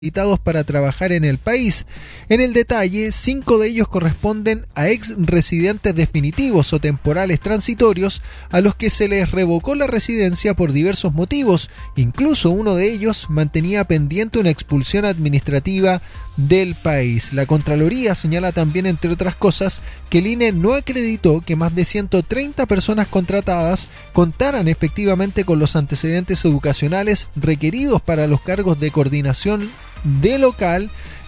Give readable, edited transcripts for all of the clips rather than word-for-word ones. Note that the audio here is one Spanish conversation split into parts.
habilitados para trabajar en el país. En el detalle, 5 de ellos corresponden a ex residentes definitivos o temporales transitorios a los que se les revocó la residencia por diversos motivos. Incluso uno de ellos mantenía pendiente una expulsión administrativa del país. La Contraloría señala también, entre otras cosas, que el INE no acreditó que más de 130 personas contratadas contaran efectivamente con los antecedentes educacionales requeridos para los cargos de coordinación de local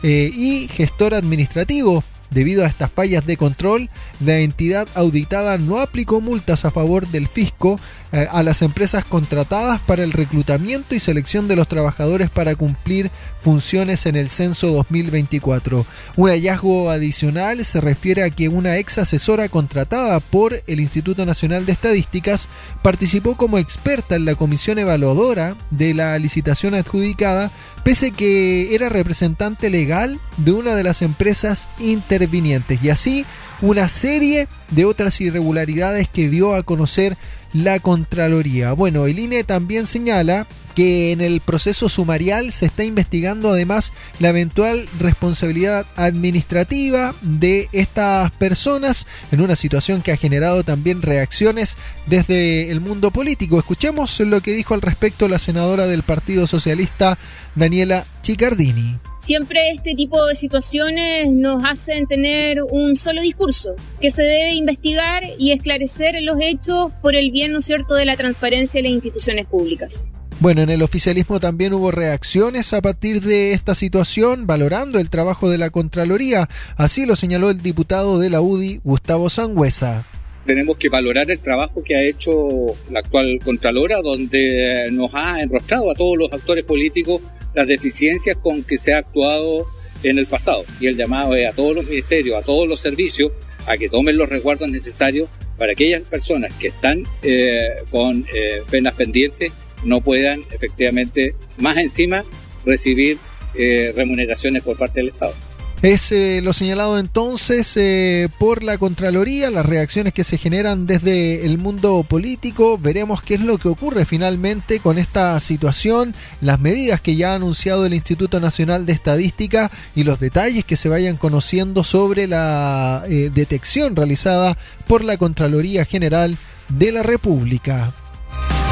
y gestor administrativo. Debido a estas fallas de control, la entidad auditada no aplicó multas a favor del fisco a las empresas contratadas para el reclutamiento y selección de los trabajadores para cumplir funciones en el censo 2024. Un hallazgo adicional se refiere a que una ex asesora contratada por el Instituto Nacional de Estadísticas participó como experta en la comisión evaluadora de la licitación adjudicada, pese que era representante legal de una de las empresas intervinientes, y así una serie de otras irregularidades que dio a conocer la Contraloría. Bueno, el INE también señala que en el proceso sumarial se está investigando además la eventual responsabilidad administrativa de estas personas en una situación que ha generado también reacciones desde el mundo político. Escuchemos lo que dijo al respecto la senadora del Partido Socialista, Daniela Chiccardini. Siempre este tipo de situaciones nos hacen tener un solo discurso, que se debe investigar y esclarecer los hechos por el bien, ¿no es cierto?, de la transparencia de las instituciones públicas. Bueno, en el oficialismo también hubo reacciones a partir de esta situación, valorando el trabajo de la Contraloría. Así lo señaló el diputado de la UDI, Gustavo Sangüesa. Tenemos que valorar el trabajo que ha hecho la actual Contralora, donde nos ha enrostrado a todos los actores políticos las deficiencias con que se ha actuado en el pasado. Y el llamado es a todos los ministerios, a todos los servicios, a que tomen los resguardos necesarios para que aquellas personas que están con penas pendientes no puedan efectivamente, más encima, recibir remuneraciones por parte del Estado. Es lo señalado entonces por la Contraloría, las reacciones que se generan desde el mundo político. Veremos qué es lo que ocurre finalmente con esta situación, las medidas que ya ha anunciado el Instituto Nacional de Estadística y los detalles que se vayan conociendo sobre la detección realizada por la Contraloría General de la República.